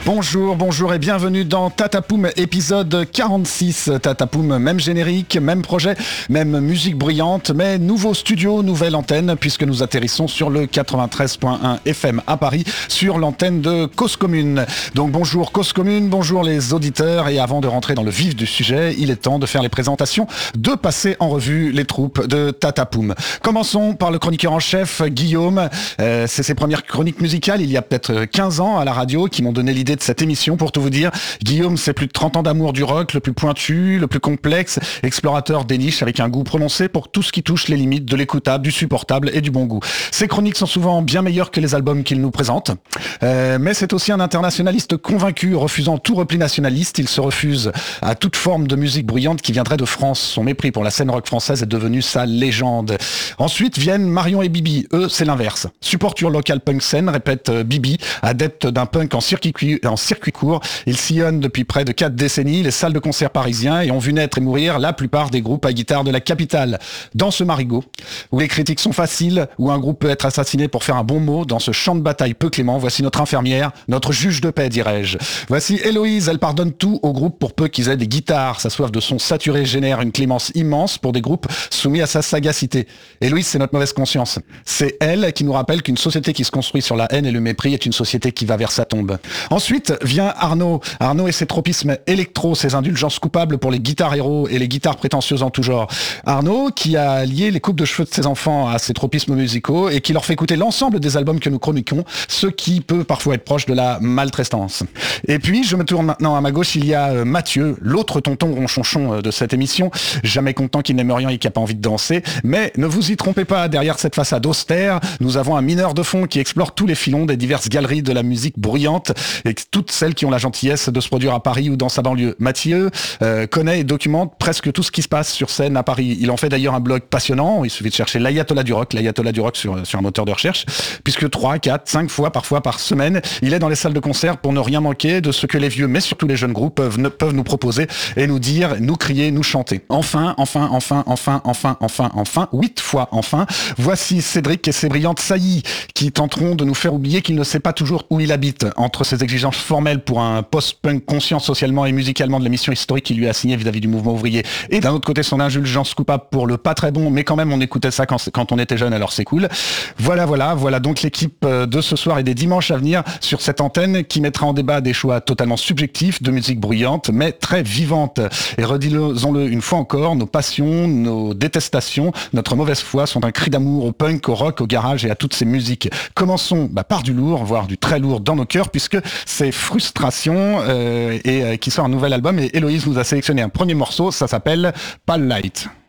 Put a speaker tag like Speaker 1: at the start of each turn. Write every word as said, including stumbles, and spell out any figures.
Speaker 1: Bonjour, bonjour et bienvenue dans Tatapoum épisode quarante-six. Tatapoum, même générique, même projet, même musique bruyante, mais nouveau studio, nouvelle antenne, puisque nous atterrissons sur le quatre-vingt-treize point un F M à Paris, sur l'antenne de Cause Commune. Donc bonjour Cause Commune, bonjour les auditeurs, et avant de rentrer dans le vif du sujet, il est temps de faire les présentations, de passer en revue les troupes de Tatapoum. Commençons par le chroniqueur en chef, Guillaume. Euh, c'est ses premières chroniques musicales, il y a peut-être quinze ans à la radio, qui m'ont donné l'idée de cette émission. Pour tout vous dire, Guillaume, c'est plus de trente ans d'amour du rock, le plus pointu, le plus complexe, explorateur des niches avec un goût prononcé pour tout ce qui touche les limites de l'écoutable, du supportable et du bon goût. Ses chroniques sont souvent bien meilleures que les albums qu'il nous présente, euh, mais c'est aussi un internationaliste convaincu, refusant tout repli nationaliste. Il se refuse à toute forme de musique bruyante qui viendrait de France. Son mépris pour la scène rock française est devenu sa légende. Ensuite viennent Marion et Bibi. Eux, c'est l'inverse. Supporture local punk scène, répète Bibi, adepte d'un punk en circuit en circuit court. Ils sillonnent depuis près de quatre décennies les salles de concert parisiens et ont vu naître et mourir la plupart des groupes à guitare de la capitale. Dans ce marigot, où les critiques sont faciles, où un groupe peut être assassiné pour faire un bon mot, dans ce champ de bataille peu clément, voici notre infirmière, notre juge de paix, dirais-je. Voici Héloïse, elle pardonne tout au groupe pour peu qu'ils aient des guitares. Sa soif de son saturé génère une clémence immense pour des groupes soumis à sa sagacité. Héloïse, c'est notre mauvaise conscience. C'est elle qui nous rappelle qu'une société qui se construit sur la haine et le mépris est une société qui va vers sa tombe. Ensuite vient Arnaud. Arnaud et ses tropismes électro, ses indulgences coupables pour les guitares héros et les guitares prétentieuses en tout genre. Arnaud qui a lié les coupes de cheveux de ses enfants à ses tropismes musicaux et qui leur fait écouter l'ensemble des albums que nous chroniquons, ce qui peut parfois être proche de la maltraitance. Et puis je me tourne maintenant à ma gauche, il y a euh, Mathieu, l'autre tonton ronchonchon euh, de cette émission, jamais content qu'il n'aime rien et qui n'a pas envie de danser, mais ne vous y trompez pas, derrière cette façade austère, nous avons un mineur de fond qui explore tous les filons des diverses galeries de la musique bruyante et toutes celles qui ont la gentillesse de se produire à Paris ou dans sa banlieue. Mathieu euh, connaît et documente presque tout ce qui se passe sur scène à Paris. Il en fait d'ailleurs un blog passionnant, il suffit de chercher l'Ayatollah du rock, l'Ayatollah du rock sur, sur un moteur de recherche, puisque trois, quatre, cinq fois parfois par semaine, il est dans les salles de concert pour ne rien manquer de ce que les vieux, mais surtout les jeunes groupes peuvent, ne, peuvent nous proposer et nous dire, nous crier, nous chanter. Enfin, enfin, enfin, enfin, enfin, enfin, enfin, huit fois enfin, voici Cédric et ses brillantes saillies qui tenteront de nous faire oublier qu'il ne sait pas toujours où il habite. Entre ses exigences formelles pour un post-punk conscient socialement et musicalement de la mission historique qu'il lui a signée vis-à-vis du mouvement ouvrier, et d'un autre côté son indulgence coupable pour le pas très bon, mais quand même on écoutait ça quand, quand on était jeune, alors c'est cool. Voilà, voilà, voilà donc l'équipe de ce soir et des dimanches à venir sur cette antenne qui mettra en débat des choix totalement subjectifs de musique bruyante, mais très vivante. Et redisons-le une fois encore, nos passions, nos détestations, notre mauvaise foi sont un cri d'amour au punk, au rock, au garage et à toutes ces musiques. Commençons bah, par du lourd, voire du très lourd dans nos cœurs, puisque c'est Frustration euh, et euh, qui sort un nouvel album et Héloïse nous a sélectionné un premier morceau, ça s'appelle Pale Light.